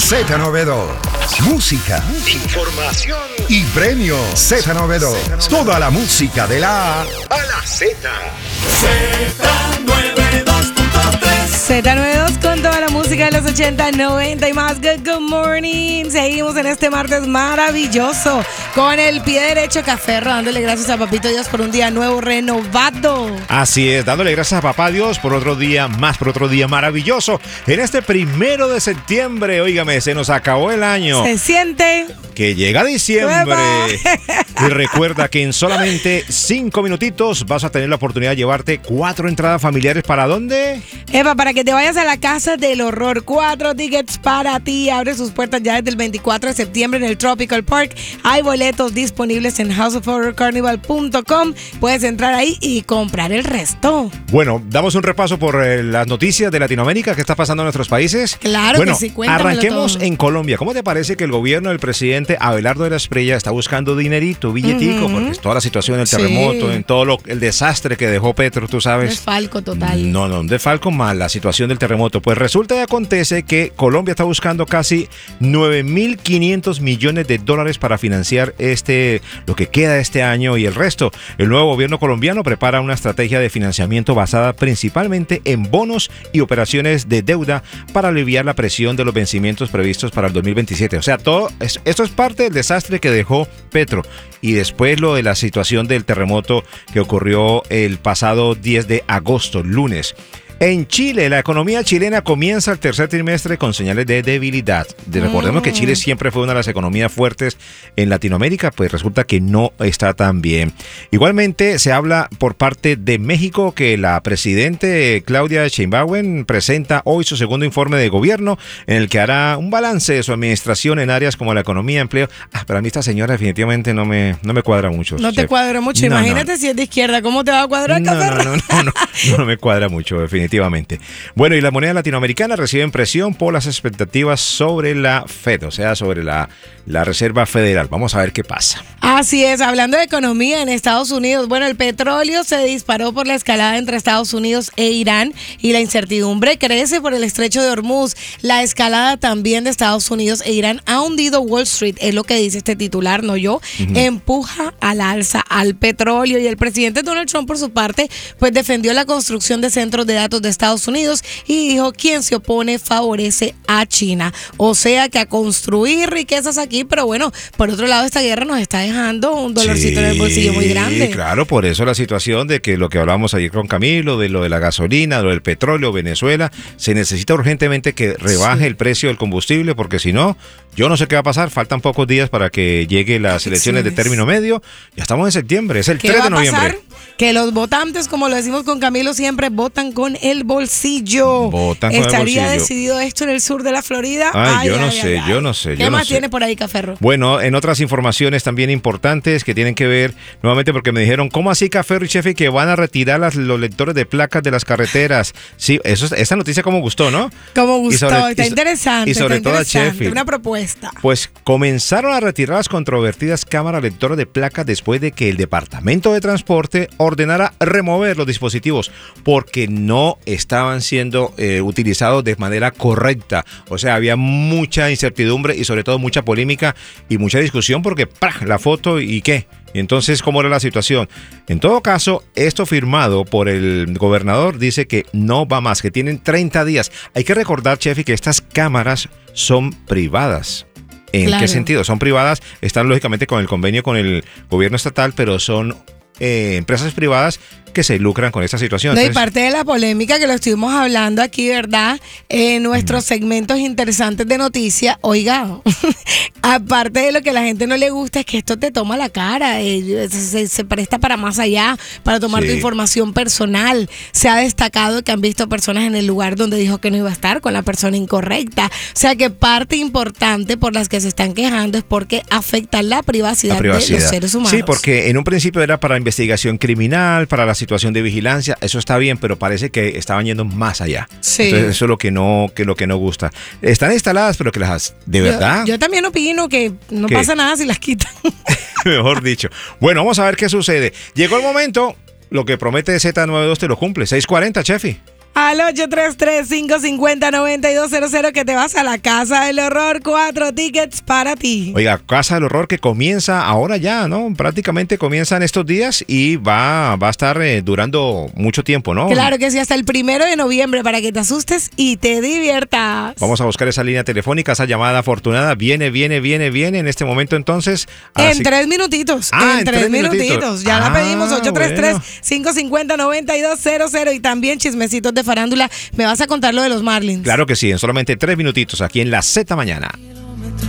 Z92. Música, información y premios. Z92. Toda la música de la A a la Z. Z92 con toda la música de los 80, 90 y más. Good morning. Seguimos en este martes maravilloso con el pie derecho Caferro, dándole gracias a Papito Dios por un día nuevo renovado. Así es, dándole gracias a Papá Dios por otro día más, por otro día maravilloso. En este 1 de septiembre, óigame, se nos acabó el año. Se siente que llega diciembre. Y recuerda que en solamente 5 minutitos vas a tener la oportunidad de llevarte 4 entradas familiares. ¿Para dónde? Eva, para que te vayas a la Casa del Horror. 4 tickets para ti. Abre sus puertas ya desde el 24 de septiembre en el Tropical Park. Hay boletos disponibles en houseofhorrorcarnival.com. Puedes entrar ahí y comprar el resto. Bueno, damos un repaso por las noticias de Latinoamérica. ¿Qué está pasando en nuestros países? Claro que sí, cuéntamelo arranquemos todo. en Colombia. ¿Cómo te parece que el gobierno del presidente Abelardo de la Espriella está buscando dinerito, billetico? Porque es toda la situación del terremoto, en todo el desastre que dejó Petro, tú sabes. Desfalco total. No, un desfalco mal, la situación del terremoto. Pues resulta y acontece que Colombia está buscando casi 9.500 millones de dólares para financiar lo que queda de este año y el resto. El nuevo gobierno colombiano prepara una estrategia de financiamiento basada principalmente en bonos y operaciones de deuda para aliviar la presión de los vencimientos previstos para el 2027. O sea, esto es parte del desastre que dejó Petro. Y después lo de la situación del terremoto que ocurrió el pasado 10 de agosto, lunes. En Chile, la economía chilena comienza el tercer trimestre con señales de debilidad. Recordemos que Chile siempre fue una de las economías fuertes en Latinoamérica, pues resulta que no está tan bien. Igualmente, se habla por parte de México que la presidente Claudia Sheinbaum presenta hoy su segundo informe de gobierno en el que hará un balance de su administración en áreas como la economía, empleo. Pero a mí esta señora definitivamente no me cuadra mucho. No te cuadra mucho. No, imagínate si es de izquierda, ¿cómo te va a cuadrar? No me cuadra mucho, definitivamente. Bueno, y las monedas latinoamericanas reciben presión por las expectativas sobre la Fed, o sea, sobre la Reserva Federal. Vamos a ver qué pasa. Así es, hablando de economía en Estados Unidos, bueno, el petróleo se disparó por la escalada entre Estados Unidos e Irán y la incertidumbre crece por el estrecho de Hormuz. La escalada también de Estados Unidos e Irán ha hundido Wall Street, es lo que dice este titular, no yo, empuja al alza al petróleo. Y el presidente Donald Trump, por su parte, pues defendió la construcción de centros de datos de Estados Unidos y dijo: quien se opone favorece a China. O sea que a construir riquezas aquí, pero bueno, por otro lado esta guerra nos está dejando un dolorcito en el bolsillo muy grande. Claro, por eso la situación de que lo que hablamos ayer con Camilo, de lo de la gasolina, lo del petróleo, Venezuela, se necesita urgentemente que rebaje el precio del combustible, porque si no, yo no sé qué va a pasar. Faltan pocos días para que lleguen las elecciones de término medio. Ya estamos en septiembre, es el 3 de noviembre. ¿Qué va a pasar? Que los votantes, como lo decimos con Camilo siempre, votan con el bolsillo. ¿Estaría decidido esto en el sur de la Florida? Yo no sé. ¿Qué más tiene por ahí, Caferro? Bueno, en otras informaciones también importantes que tienen que ver, nuevamente porque me dijeron, ¿cómo así, Caferro y Chefi, que van a retirar los lectores de placas de las carreteras? Sí, esa noticia como gustó, ¿no? Como gustó, está interesante. Y sobre todo a Chefi. Una propuesta. Pues comenzaron a retirar las controvertidas cámaras lectoras de placas después de que el Departamento de Transporte ordenara remover los dispositivos porque no estaban siendo utilizados de manera correcta. O sea, había mucha incertidumbre y sobre todo mucha polémica y mucha discusión porque la foto y qué. Y entonces, ¿cómo era la situación? En todo caso, esto firmado por el gobernador dice que no va más, que tienen 30 días. Hay que recordar, Chefi, que estas cámaras son privadas. ¿En qué sentido? Son privadas, están lógicamente con el convenio con el gobierno estatal, pero son empresas privadas que se lucran con esta situación. No, y parte de la polémica que lo estuvimos hablando aquí, ¿verdad? En nuestros segmentos interesantes de noticias, oiga, aparte de lo que a la gente no le gusta es que esto te toma la cara, se presta para más allá, para tomar tu información personal. Se ha destacado que han visto personas en el lugar donde dijo que no iba a estar con la persona incorrecta. O sea que parte importante por las que se están quejando es porque afecta la privacidad de los seres humanos. Sí, porque en un principio era para investigación criminal, para la situación de vigilancia, eso está bien, pero parece que estaban yendo más allá. Sí. Entonces eso es lo que no gusta. Están instaladas, pero que de verdad. Yo también opino que no pasa nada si las quitan. Mejor dicho. Bueno, vamos a ver qué sucede. Llegó el momento, lo que promete Z92 te lo cumple. 6:40, Chefi. al 833-550-9200 que te vas a la Casa del Horror. 4 tickets para ti. Oiga, Casa del Horror que comienza ahora ya, ¿no? Prácticamente comienza en estos días y va a estar durando mucho tiempo, ¿no? Claro que sí, hasta el 1 de noviembre para que te asustes y te diviertas. Vamos a buscar esa línea telefónica, esa llamada afortunada. Viene en este momento entonces. En 3 minutitos. Ah, en 3 minutitos. Ya la pedimos, 833-550-9200 y también chismecitos de farándula. Me vas a contar lo de los Marlins. Claro que sí, en solamente 3 minutitos aquí en la Z Mañana.